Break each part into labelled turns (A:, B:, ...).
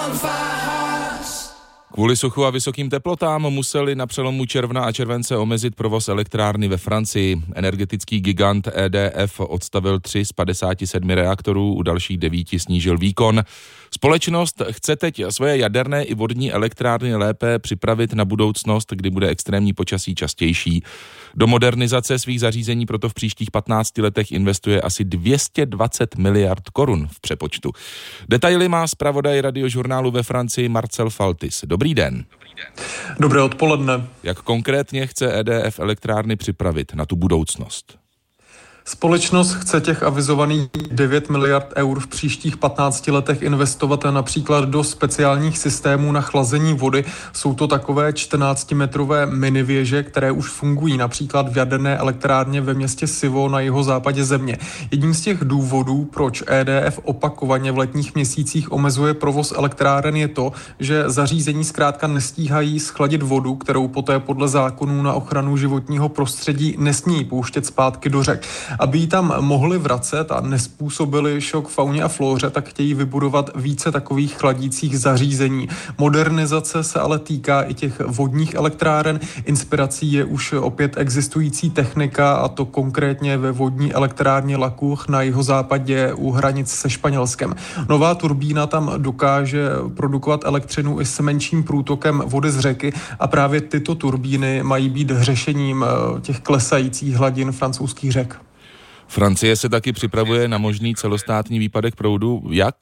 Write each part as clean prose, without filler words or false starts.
A: Kvůli suchu a vysokým teplotám museli na přelomu června a července omezit provoz elektrárny ve Francii. Energetický gigant EDF odstavil 3 z 57 reaktorů, u dalších 9 snížil výkon. Společnost chce teď svoje jaderné i vodní elektrárny lépe připravit na budoucnost, kdy bude extrémní počasí častější. Do modernizace svých zařízení proto v příštích 15 letech investuje asi 220 miliard korun v přepočtu. Detaily má zpravodaj Radiožurnálu ve Francii Marcel Faltis. Dobrý den.
B: Dobré odpoledne.
A: Jak konkrétně chce EDF elektrárny připravit na tu budoucnost?
B: Společnost chce těch avizovaných 9 miliard eur v příštích 15 letech investovat například do speciálních systémů na chlazení vody. Jsou to takové 14-metrové minivěže, které už fungují například v jaderné elektrárně ve městě Sivo na jihozápadě země. Jedním z těch důvodů, proč EDF opakovaně v letních měsících omezuje provoz elektráren, je to, že zařízení zkrátka nestíhají schladit vodu, kterou poté podle zákonů na ochranu životního prostředí nesmí pouštět zpátky do řek. Aby ji tam mohli vracet a nespůsobili šok fauně a flóře, tak chtějí vybudovat více takových chladících zařízení. Modernizace se ale týká i těch vodních elektráren. Inspirací je už opět existující technika, a to konkrétně ve vodní elektrárně Lacour na jihozápadě u hranic se Španělskem. Nová turbína tam dokáže produkovat elektřinu i s menším průtokem vody z řeky a právě tyto turbíny mají být řešením těch klesajících hladin francouzských řek.
A: Francie se taky připravuje na možný celostátní výpadek proudu. Jak?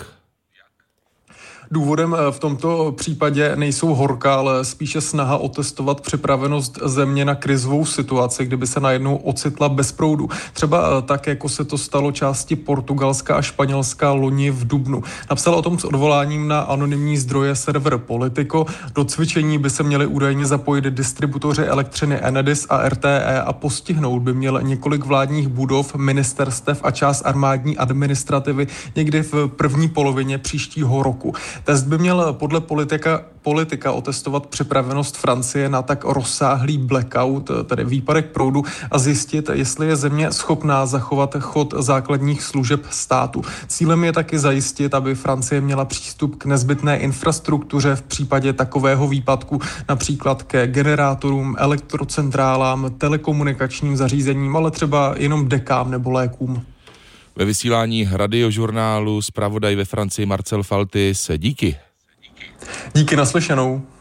B: Důvodem v tomto případě nejsou horka, ale spíše snaha otestovat připravenost země na krizovou situaci, kdyby se najednou ocitla bez proudu. Třeba tak, jako se to stalo části Portugalska a Španělska loni v dubnu. Napsal o tom s odvoláním na anonymní zdroje server Politico. Do cvičení by se měli údajně zapojit distributoři elektřiny Enedis a RTE a postihnout by měl několik vládních budov, ministerstev a část armádní administrativy někdy v první polovině příštího roku. Test by měl podle politika otestovat připravenost Francie na tak rozsáhlý blackout, tedy výpadek proudu, a zjistit, jestli je země schopná zachovat chod základních služeb státu. Cílem je taky zajistit, aby Francie měla přístup k nezbytné infrastruktuře v případě takového výpadku, například ke generátorům, elektrocentrálám, telekomunikačním zařízením, ale třeba jenom dekám nebo lékům.
A: Ve vysílání Radiožurnálu zpravodaj ve Francii Marcel Faltis. Díky.
B: Díky, naslyšenou.